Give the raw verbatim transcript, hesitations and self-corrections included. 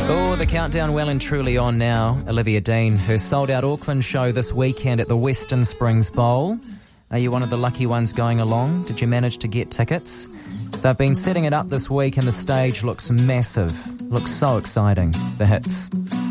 Oh, the countdown well and truly on now. Olivia Dean, her sold-out Auckland show this weekend at the Western Springs Bowl. Are you one of the lucky ones going along? Did you manage to get tickets? They've been setting it up this week and the stage looks massive. Looks so exciting. The hits.